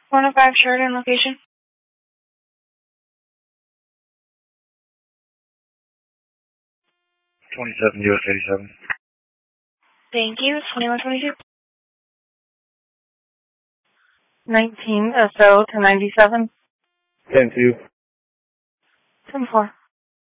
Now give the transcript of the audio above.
105 Sheridan location. 27 US 87. Thank you. 2122. 19 SO to 97. 10-2. 10-4.